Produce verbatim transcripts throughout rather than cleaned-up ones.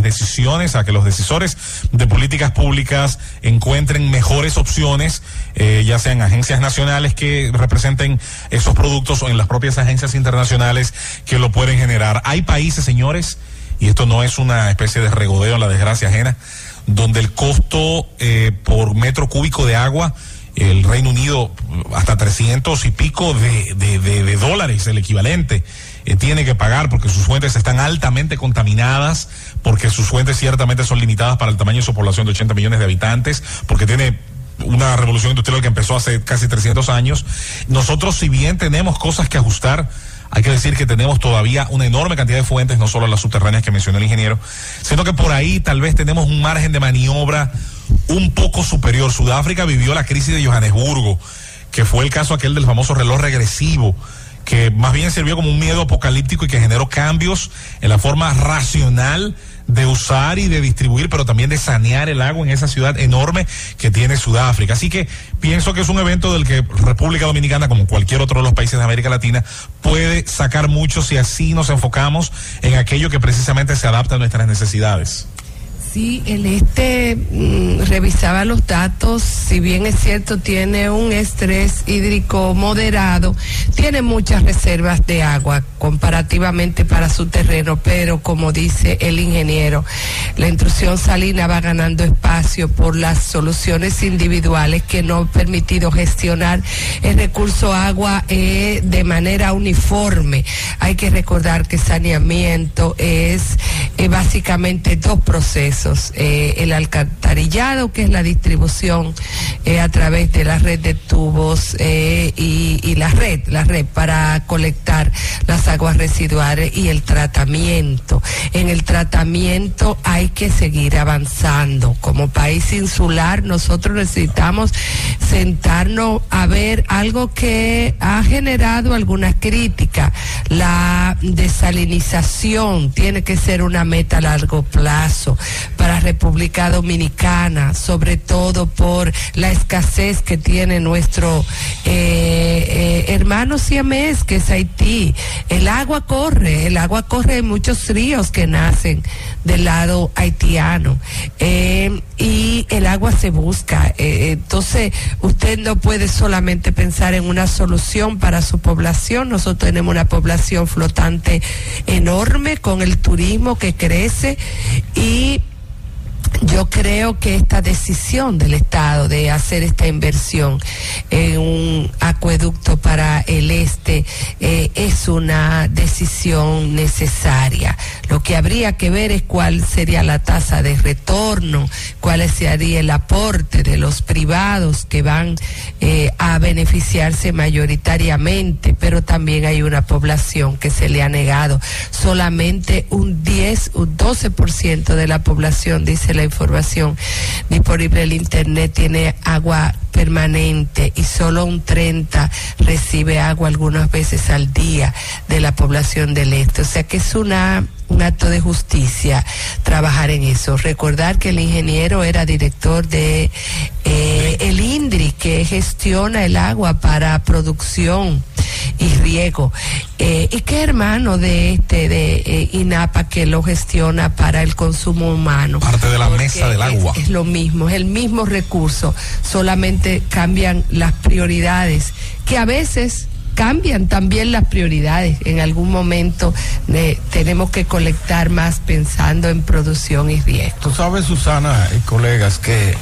las decisiones, a que los decisores de políticas públicas encuentren mejores opciones, eh, ya sean agencias nacionales que representen esos productos o en las propias agencias internacionales que lo pueden generar. Hay países, señores, y esto no es una especie de regodeo en la desgracia ajena, donde el costo eh, por metro cúbico de agua, el Reino Unido hasta trescientos y pico de, de, de, de dólares, el equivalente, eh, tiene que pagar porque sus fuentes están altamente contaminadas, porque sus fuentes ciertamente son limitadas para el tamaño de su población de ochenta millones de habitantes, porque tiene una revolución industrial que empezó hace casi trescientos años. Nosotros, si bien tenemos cosas que ajustar, hay que decir que tenemos todavía una enorme cantidad de fuentes, no solo las subterráneas que mencionó el ingeniero, sino que por ahí tal vez tenemos un margen de maniobra un poco superior. Sudáfrica vivió la crisis de Johannesburgo, que fue el caso aquel del famoso reloj regresivo, que más bien sirvió como un miedo apocalíptico y que generó cambios en la forma racional de usar y de distribuir, pero también de sanear el agua en esa ciudad enorme que tiene Sudáfrica. Así que pienso que es un evento del que República Dominicana, como cualquier otro de los países de América Latina, puede sacar mucho si así nos enfocamos en aquello que precisamente se adapta a nuestras necesidades. Sí, el este mm, revisaba los datos, si bien es cierto tiene un estrés hídrico moderado, tiene muchas reservas de agua comparativamente para su terreno, pero como dice el ingeniero, la intrusión salina va ganando espacio por las soluciones individuales que no han permitido gestionar el recurso agua eh, de manera uniforme. Hay que recordar que saneamiento es eh, básicamente dos procesos. Eh, el alcantarillado, que es la distribución eh, a través de la red de tubos eh, y, y la red, la red para colectar las aguas residuales, y el tratamiento. En el tratamiento hay que seguir avanzando. Como país insular, nosotros necesitamos sentarnos a ver algo que ha generado alguna crítica. La desalinización tiene que ser una meta a largo plazo para República Dominicana, sobre todo por la escasez que tiene nuestro eh, eh, hermano siamés, que es Haití. El agua corre, el agua corre en muchos ríos que nacen del lado haitiano, eh, y el agua se busca. Eh, entonces, usted no puede solamente pensar en una solución para su población. Nosotros tenemos una población flotante enorme con el turismo que crece, y yo creo que esta decisión del Estado de hacer esta inversión en un acueducto para el este eh, es una decisión necesaria. Lo que habría que ver es cuál sería la tasa de retorno, cuál sería el aporte de los privados que van eh, a beneficiarse mayoritariamente, pero también hay una población que se le ha negado. Solamente un diez, un doce por ciento de la población, dice la información disponible en el internet, tiene agua permanente, y solo un treinta recibe agua algunas veces al día de la población del este. O sea que es una un acto de justicia trabajar en eso. Recordar que el ingeniero era director de eh, el INDRI, que gestiona el agua para producción y riego, eh, y que hermano de este de eh, INAPA, que lo gestiona para el consumo humano. Parte de la mesa del agua. Es, es lo mismo, es el mismo recurso, solamente cambian las prioridades, que a veces cambian también las prioridades. En algún momento eh, tenemos que colectar más pensando en producción y riego. Tú sabes, Susana y colegas, que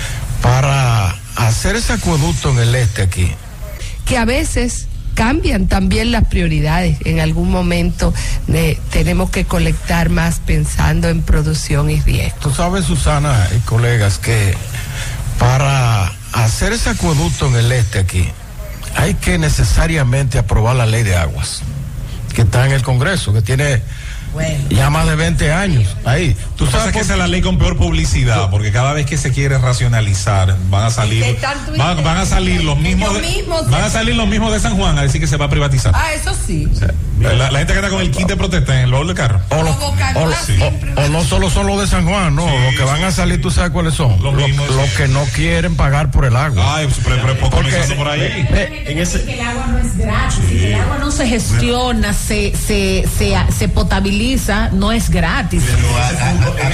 para hacer ese acueducto en el este aquí, que a veces cambian también las prioridades. En algún momento eh, tenemos que colectar más pensando en producción y riego. Tú sabes, Susana y colegas, que para hacer ese acueducto en el este aquí, hay que necesariamente aprobar la ley de aguas, que está en el Congreso, que tiene bueno, ya más de veinte años ahí. Tú sabes que esa es la ley con peor publicidad, porque cada vez que se quiere racionalizar van a salir van, van a salir los mismos de, van a salir los mismos de San Juan a decir que se va a privatizar. Ah, eso sí. O sea, la, la gente que está con el kit de protesta en el baúl del carro. O, lo, o, sí. o, o no solo son los de San Juan, no, sí, los que van a salir, tú sabes cuáles son. Los, los, mismos, los sí. que no quieren pagar por el agua. Ay, pero, pero, pero comenzando por ahí. Eh, en ese... que el agua no es gratis, sí. que el agua no se gestiona, se, se, se, se potabiliza, no es gratis. Pero, a, a, a,